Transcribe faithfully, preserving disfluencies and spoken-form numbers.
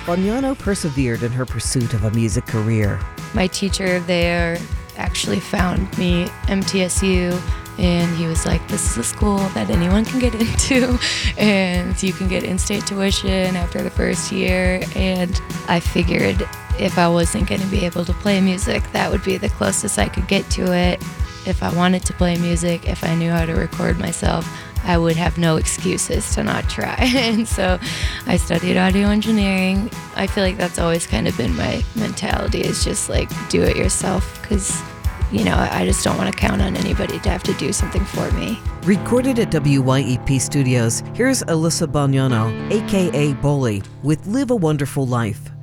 Bonyano persevered in her pursuit of a music career. My teacher there actually found me M T S U, and he was like, this is a school that anyone can get into, and you can get in-state tuition after the first year. And I figured if I wasn't going to be able to play music, that would be the closest I could get to it. If I wanted to play music, if I knew how to record myself, I would have no excuses to not try. And so I studied audio engineering. I feel like that's always kind of been my mentality, is just like do it yourself, because, you know, I just don't want to count on anybody to have to do something for me. Recorded at W Y E P Studios, here's Alyssa Bonyano, aka Bully, with Live a Wonderful Life.